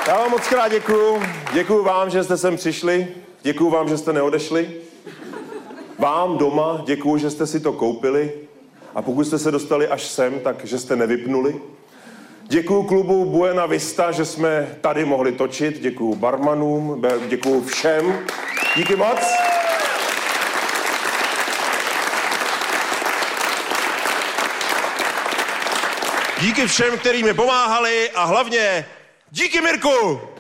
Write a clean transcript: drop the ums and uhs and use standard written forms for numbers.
Já vám moc krát děkuju. Děkuju vám, že jste sem přišli. Děkuju vám, že jste neodešli. Vám doma děkuju, že jste si to koupili. A pokud jste se dostali až sem, tak že jste nevypnuli. Děkuju klubu Buena Vista, že jsme tady mohli točit. Děkuju barmanům, děkuju všem. Díky moc. Díky všem, kteří mi pomáhali a hlavně díky Mirku!